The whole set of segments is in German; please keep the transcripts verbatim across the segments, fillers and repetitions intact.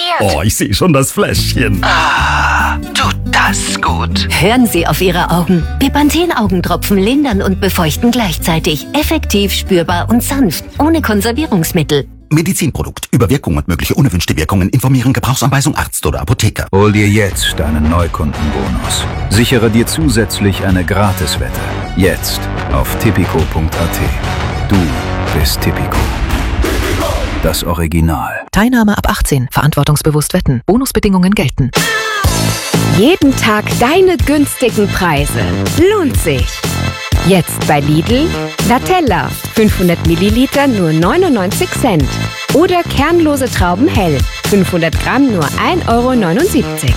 Oh, ich sehe schon das Fläschchen. Ah, tut das gut. Hören Sie auf Ihre Augen. Bepanthen-Augentropfen lindern und befeuchten gleichzeitig. Effektiv, spürbar und sanft. Ohne Konservierungsmittel. Medizinprodukt. Über Wirkung und mögliche unerwünschte Wirkungen informieren. Gebrauchsanweisung Arzt oder Apotheker. Hol dir jetzt deinen Neukundenbonus. Sichere dir zusätzlich eine Gratiswette. Jetzt auf tipico punkt a t. Du bist Tipico. Das Original. Teilnahme ab achtzehn. Verantwortungsbewusst wetten. Bonusbedingungen gelten. Jeden Tag deine günstigen Preise. Lohnt sich. Jetzt bei Lidl Latella. fünfhundert Milliliter nur neunundneunzig Cent. Oder kernlose Trauben hell. fünfhundert Gramm nur ein Euro neunundsiebzig.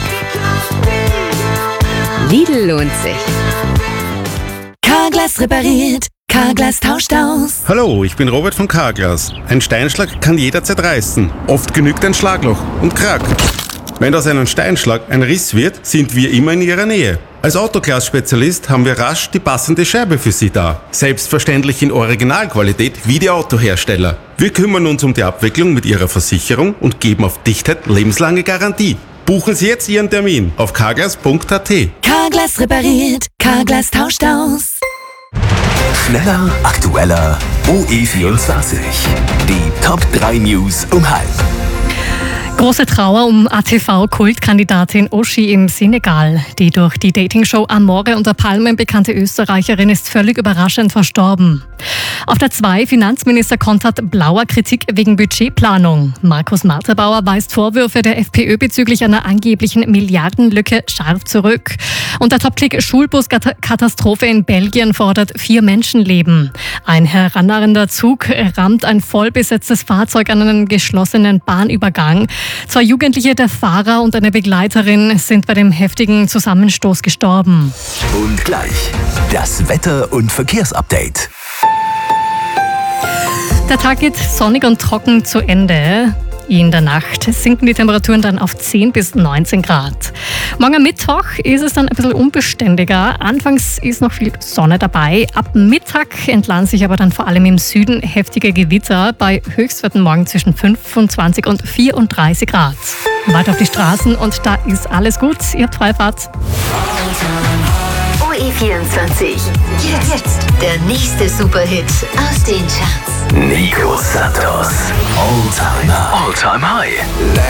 Lidl lohnt sich. Carglass repariert. Carglass tauscht aus. Hallo, ich bin Robert von Carglass. Ein Steinschlag kann jederzeit reißen. Oft genügt ein Schlagloch und krack. Wenn aus einem Steinschlag ein Riss wird, sind wir immer in Ihrer Nähe. Als Autoglas-Spezialist haben wir rasch die passende Scheibe für Sie da. Selbstverständlich in Originalqualität wie die Autohersteller. Wir kümmern uns um die Abwicklung mit Ihrer Versicherung und geben auf Dichtheit lebenslange Garantie. Buchen Sie jetzt Ihren Termin auf carglass punkt a t. Carglass repariert. Carglass tauscht aus. Schneller, aktueller, O E vierundzwanzig. Die Top drei News um halb. Große Trauer um A T V-Kultkandidatin Oshi im Senegal. Die durch die Dating-Show Amore unter Palmen bekannte Österreicherin ist völlig überraschend verstorben. Auf der zwei Finanzminister kontert blauer Kritik wegen Budgetplanung. Markus Marterbauer weist Vorwürfe der FPÖ bezüglich einer angeblichen Milliardenlücke scharf zurück. Und der Top-Click Schulbuskatastrophe in Belgien fordert vier Menschenleben. Ein herannahender Zug rammt ein vollbesetztes Fahrzeug an einen geschlossenen Bahnübergang. Zwei Jugendliche, der Fahrer und eine Begleiterin, sind bei dem heftigen Zusammenstoß gestorben. Und gleich das Wetter- und Verkehrsupdate. Der Tag geht sonnig und trocken zu Ende. In der Nacht sinken die Temperaturen dann auf zehn bis neunzehn Grad. Morgen am Mittwoch ist es dann ein bisschen unbeständiger. Anfangs ist noch viel Sonne dabei. Ab Mittag entladen sich aber dann vor allem im Süden heftige Gewitter bei Höchstwerten morgen zwischen fünfundzwanzig und vierunddreißig Grad. Weiter auf die Straßen und da ist alles gut. Ihr habt Freifahrt. O E vierundzwanzig. Jetzt, jetzt der nächste Superhit aus den Charts. Nico Santos. All time high. All time high.